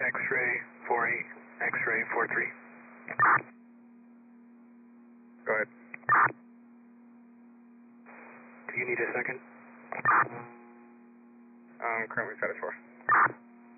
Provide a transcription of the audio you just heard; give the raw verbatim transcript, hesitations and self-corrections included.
X-ray four eight, X-ray four three. Go ahead. Do you need a second? Um, currently set at four.